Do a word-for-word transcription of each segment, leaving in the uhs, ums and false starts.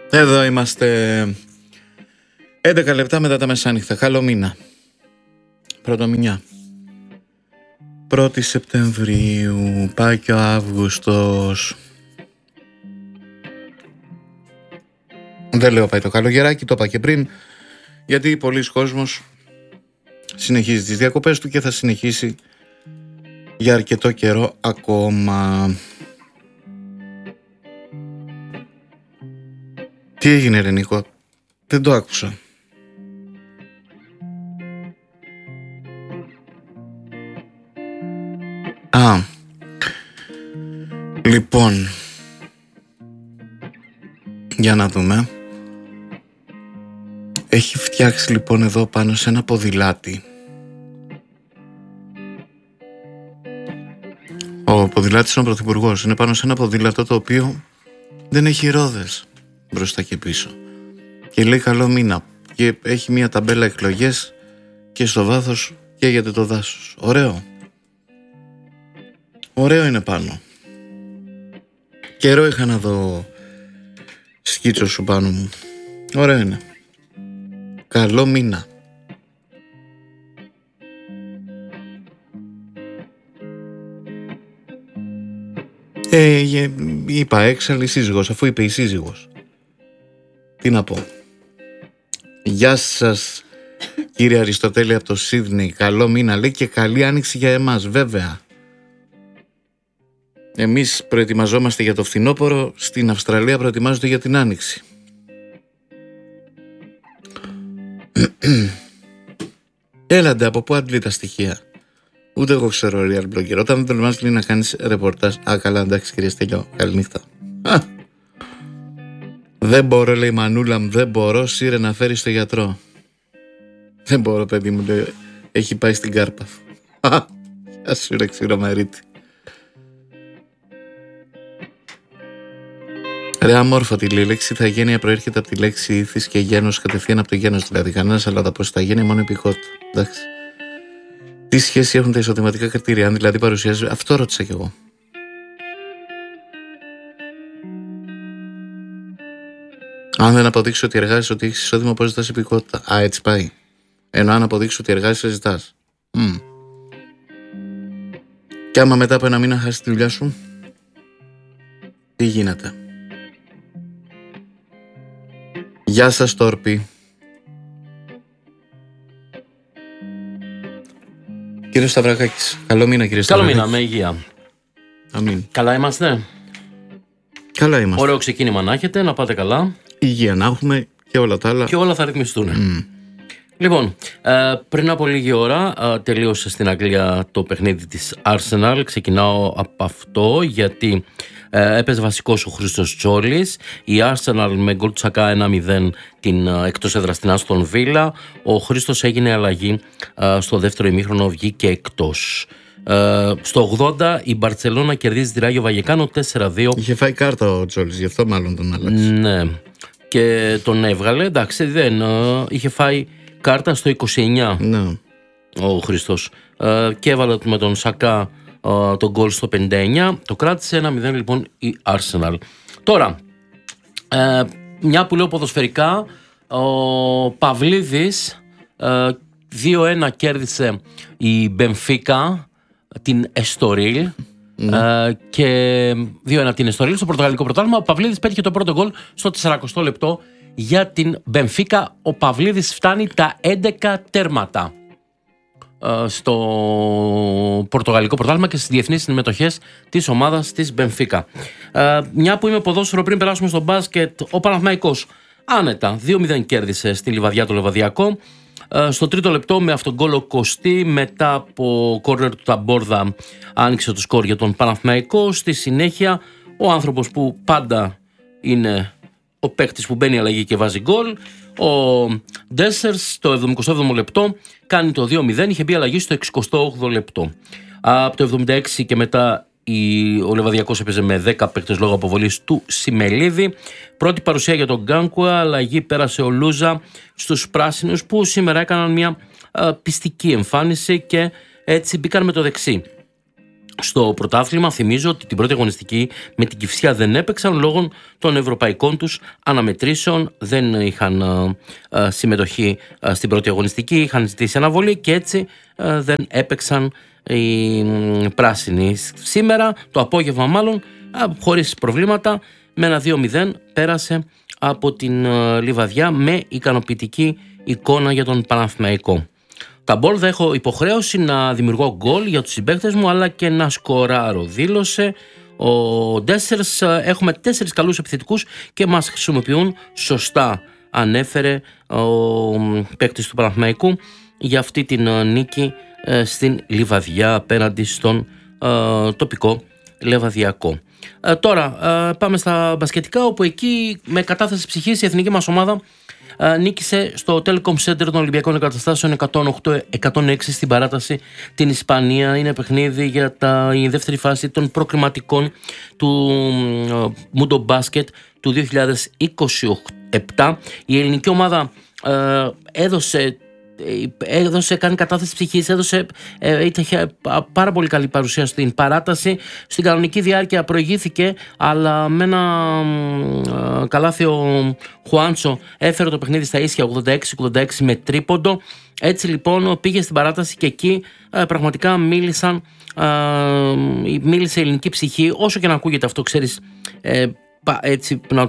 Εδώ είμαστε έντεκα λεπτά μετά τα μεσάνυχτα. Καλό μήνα. Πρωτομηνιά. πρώτη Σεπτεμβρίου. Πάει και ο Αύγουστος. Δεν λέω πάει το καλογεράκι, το είπα και πριν. Γιατί πολλοί κόσμος συνεχίζει τις διακοπές του και θα συνεχίσει για αρκετό καιρό ακόμα. Τι έγινε ρε Νίκο? Δεν το άκουσα. Α, λοιπόν, για να δούμε. Έχει φτιάξει λοιπόν εδώ πάνω σε ένα ποδηλάτι. Ο ποδηλάτης είναι ο πρωθυπουργός. Είναι πάνω σε ένα ποδήλατο το οποίο δεν έχει ρόδες μπροστά και πίσω. Και λέει καλό μήνα. Και έχει μια ταμπέλα εκλογές και στο βάθος καίγεται το δάσος. Ωραίο. Ωραίο είναι πάνω. Καιρό είχα να δω σκίτσο σου πάνω μου. Ωραίο είναι. Καλό μήνα. Ε, είπα έξαλλη σύζυγος, αφού είπε η σύζυγος. Τι να πω. Γεια σας κύριε Αριστοτέλη από το Σίδνεϊ. Καλό μήνα λέει και καλή άνοιξη για εμάς βέβαια. Εμείς προετοιμαζόμαστε για το φθινόπωρο. Στην Αυστραλία προετοιμάζονται για την άνοιξη. Έλαντε, από πού αντλεί τα στοιχεία? Ούτε εγώ ξέρω real blogger. Όταν δεν τολμάς να κάνεις ρεπορτάζ. Α, καλά, εντάξει κύριε Στέλιο, καληνύχτα. Δεν μπορώ, λέει η μανούλα μου, δεν μπορώ, σύρε να φέρει στο γιατρό. Δεν μπορώ, παιδί μου, λέει, έχει πάει στην Κάρπαθο. Γεια σου ρε ξηρομερίτη. Ρε αμόρφωτη, λέει, η λέξη ηθαγένεια προέρχεται από τη λέξη ήθης και γένος, κατευθείαν από το γένος δηλαδή. Κανένας αλλά πως ηθαγένεια μόνο επικότητα. Εντάξει. Τι σχέση έχουν τα εισοδηματικά κριτήρια, αν δηλαδή παρουσιάζει. Αυτό ρώτησα κι εγώ. Αν δεν αποδείξεις ότι εργάζεσαι, ότι έχεις εισόδημα, πώς ζητάς επικότητα? Α, έτσι πάει. Ενώ αν αποδείξεις ότι εργάζεσαι, ζητάς. Mm. Και άμα μετά από ένα μήνα χάσεις τη δουλειά σου, τι γίνεται? Γεια σας Τόρπη. Κύριε Σταυρακάκης, καλό μήνα κύριε Σταυρακάκη. Καλό μήνα, με υγεία. Αμήν. Καλά είμαστε. Καλά είμαστε. Ωραίο ξεκίνημα να έχετε, να πάτε καλά. Υγεία να έχουμε και όλα τα άλλα. Και όλα θα ρυθμιστούν. Mm. Λοιπόν, ε, πριν από λίγη ώρα ε, τελείωσε στην Αγγλία το παιχνίδι της Arsenal. Ξεκινάω από αυτό γιατί ε, έπαιζε βασικός ο Χρήστος Τζόλης. Η Arsenal με γκολ Τσακά ένα μηδέν την ε, εκτός έδρας στην Άστον Βίλα. Ο Χρήστος έγινε αλλαγή ε, στο δεύτερο ημίχρονο, βγήκε εκτός. Ε, στο ογδόντα η Μπαρτσελώνα κερδίζει τη Ράγιο Βαγεκάνο τέσσερα δύο. Είχε φάει κάρτα ο Τζόλης, γι' αυτό μάλλον τον άλλαξε. Ναι, και τον έβγαλε, εντάξει, δεν ε, είχε φάει κάρτα στο είκοσι εννιά no. ο Χριστός ε, και έβαλε με τον Σακά ε, τον γκολ στο πενήντα εννιά. Το κράτησε ένα μηδέν λοιπόν η Arsenal. Τώρα, ε, μια που λέω ποδοσφαιρικά, ο Παυλίδης ε, δύο ένα κέρδισε η Μπενφίκα την Εστορίλ. Mm. Uh, και δύο ένα την Εστορίλ στο Πορτογαλικό πρωτάθλημα. Ο Παυλίδης πέτυχε το πρώτο γκολ στο σαρανταοστό λεπτό για την Μπενφίκα. Ο Παυλίδης φτάνει τα έντεκα τέρματα uh, στο Πορτογαλικό πρωτάθλημα και στις διεθνείς συμμετοχές της ομάδας της Μπενφίκα. Uh, μια που είμαι ποδόσφαιρο, πριν περάσουμε στο μπάσκετ, ο Παναθηναϊκός άνετα δύο μηδέν κέρδισε στη Λιβαδιά το Λεβαδιακό. Στο τρίτο λεπτό με αυτόν γκολ ο Κωστή, μετά από κόρνερ του Ταμπόρδα άνοιξε το σκορ για τον Παναθηναϊκό. Στη συνέχεια ο άνθρωπος που πάντα είναι ο παίκτης που μπαίνει αλλαγή και βάζει γκολ, ο Ντέσσερς, στο εβδομηκοστό έβδομο λεπτό κάνει το δύο μηδέν, είχε μπει αλλαγή στο εξηκοστό όγδοο λεπτό. Από το εβδομήντα έξι και μετά ο Λεβαδιακός έπαιζε με δέκα παίκτες λόγω αποβολής του Σιμελίδη. Πρώτη παρουσία για τον Γκάνκουα, αλλαγή πέρασε ο Λούζα στους πράσινους που σήμερα έκαναν μια α, πιστική εμφάνιση και έτσι μπήκαν με το δεξί. στο πρωτάθλημα. Θυμίζω ότι την πρώτη αγωνιστική με την Κυφσιά δεν έπαιξαν λόγω των ευρωπαϊκών τους αναμετρήσεων. Δεν είχαν α, α, συμμετοχή α, στην πρώτη αγωνιστική, είχαν ζητήσει αναβολή και έτσι α, δεν έπαιξαν οι μ, πράσινοι. Σήμερα το απόγευμα μάλλον α, χωρίς προβλήματα με ένα δύο μηδέν πέρασε από την α, Λιβαδιά με ικανοποιητική εικόνα για τον Παναθηναϊκό. Τα μπολ θα έχω υποχρέωση να δημιουργώ γκολ για τους συμπαίκτες μου αλλά και να σκοράρω, δήλωσε ο Ντέσσερς. Έχουμε τέσσερις καλούς επιθετικούς και μας χρησιμοποιούν σωστά, ανέφερε ο παίκτης του Παναθηναϊκού για αυτή την νίκη στην Λιβαδιά απέναντι στον ε, τοπικό Λεβαδιακό. Ε, τώρα ε, πάμε στα μπασκετικά, όπου εκεί με κατάθεση ψυχής η εθνική μας ομάδα Uh, νίκησε στο Telecom Center των Ολυμπιακών Εγκαταστάσεων εκατόν οκτώ εκατόν έξι στην παράταση την Ισπανία. Είναι παιχνίδι για τα, η δεύτερη φάση των προκριματικών του uh, Mundo Basket του δύο χιλιάδες είκοσι επτά. Η ελληνική ομάδα uh, έδωσε έδωσε, κάνει κατάθεση ψυχής, έδωσε, ε, είχε πάρα πολύ καλή παρουσία στην παράταση. Στην κανονική διάρκεια προηγήθηκε, αλλά με ένα ε, καλάθι ο Χουάντσο έφερε το παιχνίδι στα ίσια ογδόντα έξι ογδόντα έξι με τρίποντο. Έτσι λοιπόν πήγε στην παράταση και εκεί ε, πραγματικά μίλησαν, ε, μίλησε η ελληνική ψυχή, όσο και να ακούγεται αυτό, ξέρεις, ε, έτσι να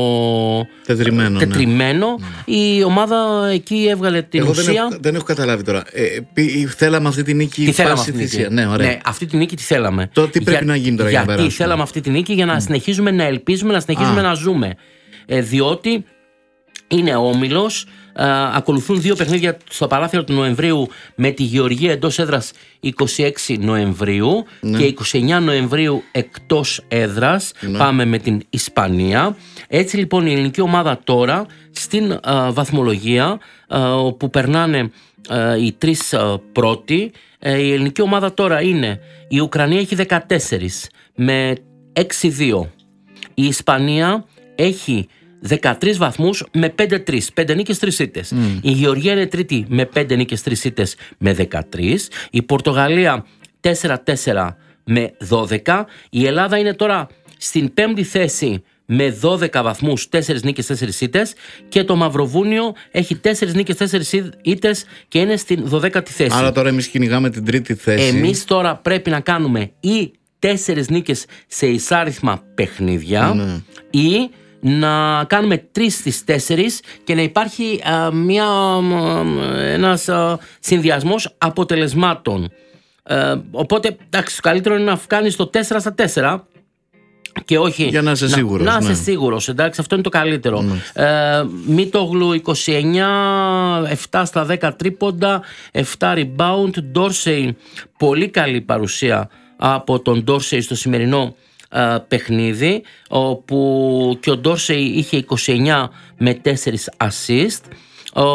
πω τετριμένο, τετριμένο. Ναι. Η ομάδα εκεί έβγαλε την Εγώ ουσία. Δεν έχω, δεν έχω καταλάβει τώρα. Ε, π, θέλαμε αυτή τη νίκη. Τι θέλαμε αυτή τη νίκη. Ναι, ναι, αυτή τη νίκη τη θέλαμε. Το τι πρέπει για, να γίνει τώρα για να περάσουμε. Γιατί θέλαμε αυτή τη νίκη για να mm. συνεχίζουμε να ελπίζουμε, να συνεχίζουμε Α. να ζούμε. Ε, διότι είναι όμιλος. Uh, ακολουθούν δύο παιχνίδια στο παράθυρο του Νοεμβρίου με τη Γεωργία εντός έδρας είκοσι έξι Νοεμβρίου ναι. και είκοσι εννέα Νοεμβρίου εκτός έδρας ναι. πάμε με την Ισπανία. Έτσι λοιπόν η ελληνική ομάδα τώρα στην uh, βαθμολογία uh, που περνάνε uh, οι τρεις uh, πρώτοι, uh, η ελληνική ομάδα τώρα είναι η Ουκρανία έχει δεκατέσσερα με έξι δύο, η Ισπανία έχει δεκατρείς βαθμούς με πέντε τρία, πέντε νίκες, τρεις ήττες. Mm. Η Γεωργία είναι τρίτη με πέντε νίκες, τρεις ήττες με δεκατρία. Η Πορτογαλία τέσσερα τέσσερα με δώδεκα. Η Ελλάδα είναι τώρα στην πέμπτη θέση με δώδεκα βαθμούς, τέσσερις νίκες, τέσσερις ήττες. Και το Μαυροβούνιο έχει τέσσερις νίκες, τέσσερις ήττες και είναι στην δωδέκατη θέση. Άρα τώρα εμείς κυνηγάμε την τρίτη θέση. Εμείς τώρα πρέπει να κάνουμε ή τέσσερις νίκες σε εισάριθμα παιχνίδια mm. ή να κάνουμε τρεις στις τέσσερις και να υπάρχει α, μια, α, ένας α, συνδυασμός αποτελεσμάτων. Ε, οπότε, εντάξει, το καλύτερο είναι να κάνεις το τέσσερα στα τέσσερα και όχι για να είσαι σίγουρος. Να, να ναι. είσαι σίγουρος, εντάξει, αυτό είναι το καλύτερο. Mm. Ε, Μίτογλου είκοσι εννέα, επτά στα δέκα τρίποντα, επτά rebound. Ντόρσεϊ, πολύ καλή παρουσία από τον Ντόρσεϊ στο σημερινό Uh, παιχνίδι, όπου και ο Ντόρσεϊ είχε είκοσι εννέα με τέσσερις assist. Ο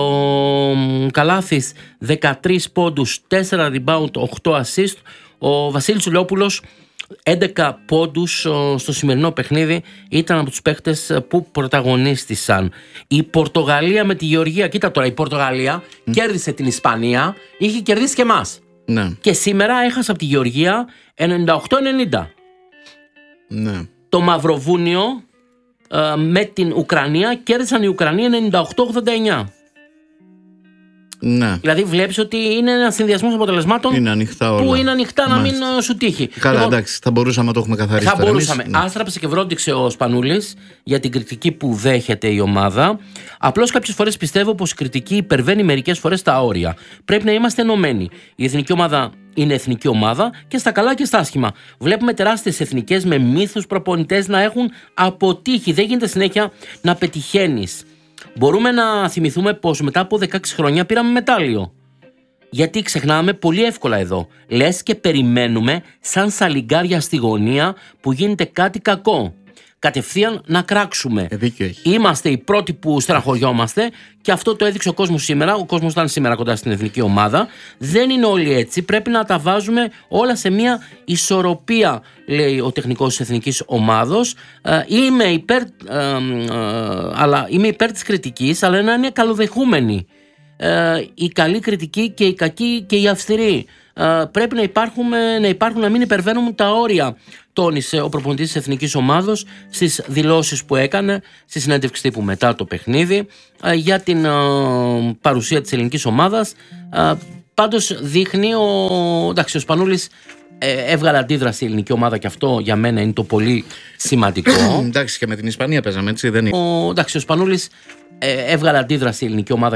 Καλάθης δεκατρείς πόντους, τέσσερα rebound, οκτώ assist. Ο Βασίλης Λεόπουλος έντεκα πόντους uh, στο σημερινό παιχνίδι, ήταν από τους παίχτες που πρωταγωνίστησαν. Η Πορτογαλία με τη Γεωργία, κοίτα τώρα, η Πορτογαλία mm. κέρδισε την Ισπανία, είχε κερδίσει και εμάς. Ναι. Και σήμερα έχασε από τη Γεωργία ενενήντα οκτώ ενενήντα. Ναι. Το Μαυροβούνιο ε, με την Ουκρανία κέρδισαν οι Ουκρανοί ενενήντα οκτώ ογδόντα εννέα. Ναι. Δηλαδή βλέπεις ότι είναι ένα συνδυασμός αποτελεσμάτων είναι ανοιχτά όλα. Που είναι ανοιχτά να μην σου τύχει. Καλά, λοιπόν, εντάξει, θα μπορούσαμε να το έχουμε καθαρίσει. Θα μπορούσαμε. Ναι. Άστραψε και βρόντιξε ο Σπανούλης για την κριτική που δέχεται η ομάδα. Απλώς κάποιες φορές πιστεύω πως η κριτική υπερβαίνει μερικές φορές τα όρια. Πρέπει να είμαστε ενωμένοι. Η εθνική ομάδα είναι εθνική ομάδα και στα καλά και στα άσχημα. Βλέπουμε τεράστιες εθνικές με μύθους προπονητές να έχουν αποτύχει. Δεν γίνεται συνέχεια να πετυχαίνεις. Μπορούμε να θυμηθούμε πως μετά από δεκαέξι χρόνια πήραμε μετάλλιο. Γιατί ξεχνάμε πολύ εύκολα εδώ. Λες και περιμένουμε σαν σαλιγκάρια στη γωνία που γίνεται κάτι κακό. Κατευθείαν να κράξουμε. Ε, Είμαστε οι πρώτοι που στεναχωριόμαστε και αυτό το έδειξε ο κόσμος σήμερα. Ο κόσμος ήταν σήμερα κοντά στην εθνική ομάδα. Δεν είναι όλοι έτσι. Πρέπει να τα βάζουμε όλα σε μια ισορροπία, λέει ο τεχνικός της εθνικής ομάδος. Ε, είμαι, υπέρ, ε, ε, αλλά, είμαι υπέρ της κριτικής, αλλά να είναι καλοδεχούμενη. Ε, η καλή κριτική και η κακή και η αυστηρή. ε, πρέπει να, υπάρχουμε, να υπάρχουν, να μην υπερβαίνουν τα όρια, τόνισε ο προπονητής της εθνικής ομάδος στις δηλώσεις που έκανε στη συνέντευξη τύπου μετά το παιχνίδι ε, για την ε, παρουσία της ελληνικής ομάδας. Ε, πάντως δείχνει ο, εντάξει, ο Σπανούλης ε, έβγαλε αντίδραση η ελληνική ομάδα και αυτό για μένα είναι το πολύ σημαντικό. Εντάξει, και με την Ισπανία παίζαμε, έτσι δεν είναι. Ο, εντάξει, ο Σπανούλης ε, έβγαλε αντίδραση η ελληνική ομάδα.